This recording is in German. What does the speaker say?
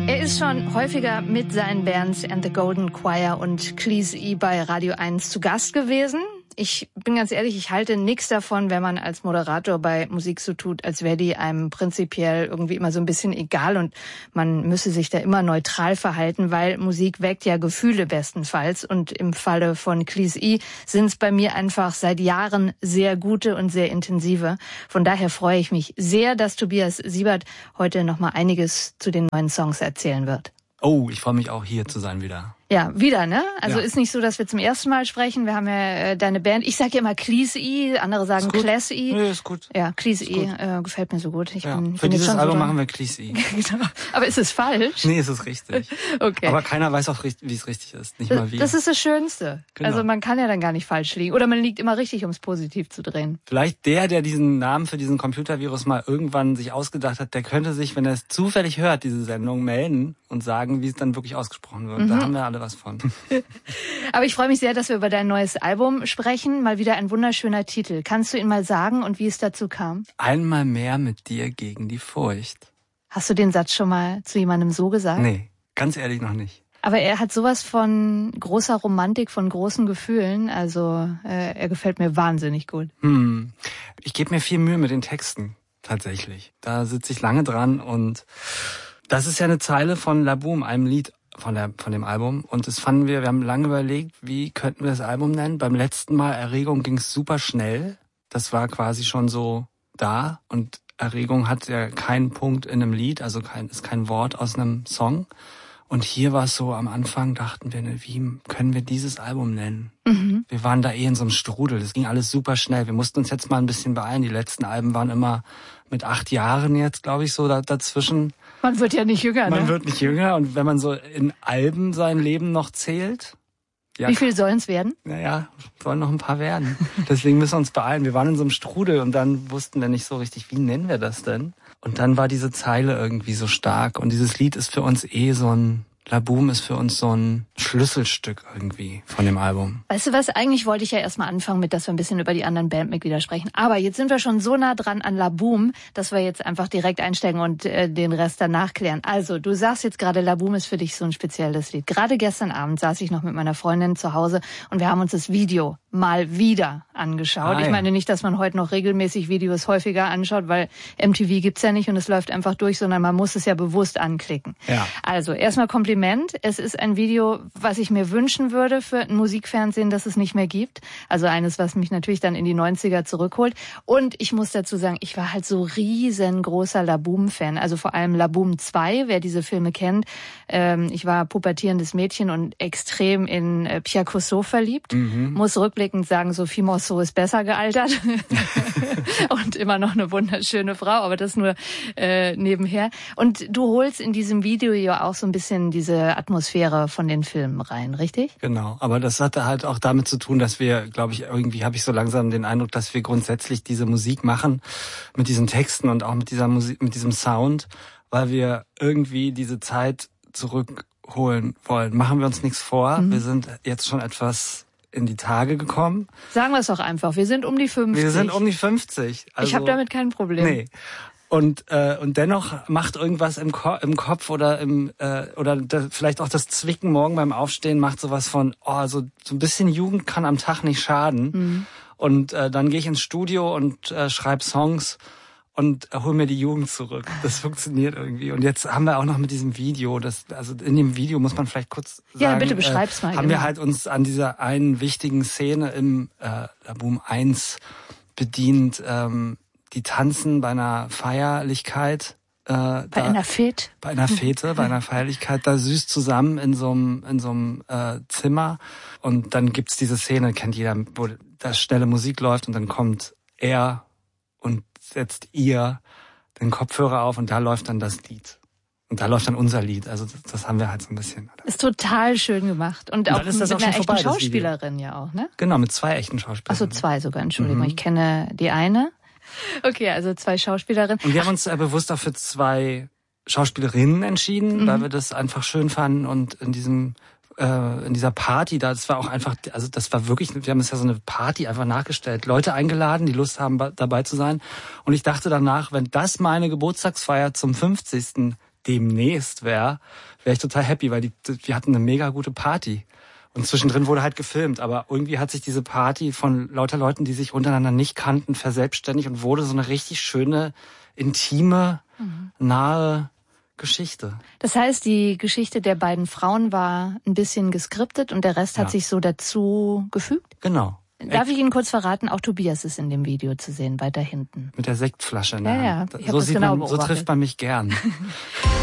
Er ist schon häufiger mit seinen Bands And the Golden Choir und Cleese E bei Radio 1 zu Gast gewesen. Ich bin ganz ehrlich, ich halte nichts davon, wenn man als Moderator bei Musik so tut, als wäre die einem prinzipiell irgendwie immer so ein bisschen egal und man müsse sich da immer neutral verhalten, weil Musik weckt ja Gefühle bestenfalls. Und im Falle von Cleese E sind es bei mir einfach seit Jahren sehr gute und sehr intensive. Von daher freue ich mich sehr, dass Tobias Siebert heute noch mal einiges zu den neuen Songs erzählen wird. Oh, ich freue mich auch, hier zu sein wieder. Ja, wieder, ne? Also ja. Ist nicht so, dass wir zum ersten Mal sprechen. Wir haben ja deine Band. Ich sage ja immer Cleese E, andere sagen Cleese E. Nee, ist gut. Ja, Cleese E gefällt mir so gut. Für dieses Album machen wir Cleese E. Genau. Aber ist es falsch? Nee, ist es richtig. Okay. Aber keiner weiß auch, wie es richtig ist. Nicht mal wir. Das ist das Schönste. Genau. Also man kann ja dann gar nicht falsch liegen. Oder man liegt immer richtig, um es positiv zu drehen. Vielleicht der diesen Namen für diesen Computervirus mal irgendwann sich ausgedacht hat, der könnte sich, wenn er es zufällig hört, diese Sendung melden und sagen, wie es dann wirklich ausgesprochen wird. Da haben wir alle was von. Aber ich freue mich sehr, dass wir über dein neues Album sprechen. Mal wieder ein wunderschöner Titel. Kannst du ihn mal sagen und wie es dazu kam? Einmal mehr mit dir gegen die Furcht. Hast du den Satz schon mal zu jemandem so gesagt? Nee, ganz ehrlich noch nicht. Aber er hat sowas von großer Romantik, von großen Gefühlen. Also er gefällt mir wahnsinnig gut. Ich gebe mir viel Mühe mit den Texten, tatsächlich. Da sitze ich lange dran und das ist ja eine Zeile von La Boom, einem Lied von dem Album. Und das fanden wir haben lange überlegt, wie könnten wir das Album nennen. Beim letzten Mal Erregung ging es super schnell. Das war quasi schon so da. Und Erregung hat ja keinen Punkt in einem Lied, also ist kein Wort aus einem Song. Und hier war es so, am Anfang dachten wir, wie können wir dieses Album nennen? Wir waren da in so einem Strudel. Das ging alles super schnell. Wir mussten uns jetzt mal ein bisschen beeilen. Die letzten Alben waren immer mit 8 Jahren jetzt, glaube ich, so dazwischen. Man wird ja nicht jünger, ne? Man wird nicht jünger. Und wenn man so in Alben sein Leben noch zählt. Ja, wie viel sollen es werden? Naja, sollen noch ein paar werden. Deswegen müssen wir uns beeilen. Wir waren in so einem Strudel und dann wussten wir nicht so richtig, wie nennen wir das denn? Und dann war diese Zeile irgendwie so stark. Und dieses Lied ist für uns La Boom ist für uns so ein Schlüsselstück irgendwie von dem Album. Weißt du was, eigentlich wollte ich ja erstmal anfangen mit, dass wir ein bisschen über die anderen Bandmitglieder sprechen. Aber jetzt sind wir schon so nah dran an La Boom, dass wir jetzt einfach direkt einsteigen und den Rest danach klären. Also, du sagst jetzt gerade, La Boom ist für dich so ein spezielles Lied. Gerade gestern Abend saß ich noch mit meiner Freundin zu Hause und wir haben uns das Video mal wieder angeschaut. Ich meine nicht, dass man heute noch regelmäßig Videos häufiger anschaut, weil MTV gibt's ja nicht und es läuft einfach durch, sondern man muss es ja bewusst anklicken. Ja. Also, erstmal Kompliment. Es ist ein Video, was ich mir wünschen würde für ein Musikfernsehen, das es nicht mehr gibt. Also eines, was mich natürlich dann in die 90er zurückholt. Und ich muss dazu sagen, ich war halt so riesengroßer La Boom-Fan. Also vor allem La Boom 2, wer diese Filme kennt. Ich war pubertierendes Mädchen und extrem in Pierre Cossot verliebt. Muss rückblickend sagen, Sophie Marceau ist besser gealtert. Und immer noch eine wunderschöne Frau, aber das nur nebenher. Und du holst in diesem Video ja auch so ein bisschen diese Atmosphäre von den Filmen rein, richtig? Genau, aber das hatte halt auch damit zu tun, dass wir, glaube ich, irgendwie habe ich so langsam den Eindruck, dass wir grundsätzlich diese Musik machen mit diesen Texten und auch mit dieser Musik, mit diesem Sound, weil wir irgendwie diese Zeit zurückholen wollen. Machen wir uns nichts vor. Wir sind jetzt schon etwas in die Tage gekommen. Sagen wir es doch einfach, wir sind um die 50. Wir sind um die 50. Also, ich habe damit kein Problem. Nee. Und dennoch macht irgendwas im Kopf oder vielleicht auch das Zwicken morgen beim Aufstehen macht sowas von, so ein bisschen Jugend kann am Tag nicht schaden. Und dann gehe ich ins Studio und schreibe Songs und hol mir die Jugend zurück. Das funktioniert irgendwie. Und jetzt haben wir auch noch mit diesem Video, also in dem Video muss man vielleicht kurz sagen, ja, bitte beschreib's mal. Haben wir halt uns an dieser einen wichtigen Szene im La Boom 1 bedient, die tanzen bei einer Feierlichkeit. Bei einer Fete, bei einer Feierlichkeit, da süß zusammen in so einem Zimmer. Und dann gibt's diese Szene, kennt jeder, wo da schnelle Musik läuft und dann kommt er und setzt ihr den Kopfhörer auf und da läuft dann das Lied. Und da läuft dann unser Lied. Also das haben wir halt so ein bisschen. Ist total schön gemacht. Und auch mit einer echten vorbei, Schauspielerin ja auch, ne? Genau, mit 2 echten Schauspielerinnen. 2 sogar, Entschuldigung. Ich kenne die eine. Okay, also 2 Schauspielerinnen. Und wir haben uns bewusst auch für 2 Schauspielerinnen entschieden, weil wir das einfach schön fanden und in dieser Party da, das war auch einfach, also das war wirklich, wir haben es ja so eine Party einfach nachgestellt, Leute eingeladen, die Lust haben dabei zu sein und ich dachte danach, wenn das meine Geburtstagsfeier zum 50. demnächst wäre ich total happy, weil wir hatten eine mega gute Party. Und zwischendrin wurde halt gefilmt, aber irgendwie hat sich diese Party von lauter Leuten, die sich untereinander nicht kannten, verselbstständigt und wurde so eine richtig schöne, intime, nahe Geschichte. Das heißt, die Geschichte der beiden Frauen war ein bisschen geskriptet und der Rest hat sich so dazu gefügt? Genau. Darf ich Ihnen kurz verraten, auch Tobias ist in dem Video zu sehen, weiter hinten. Mit der Sektflasche in der Hand. Ich hab das genau beobachtet. So trifft man mich gern.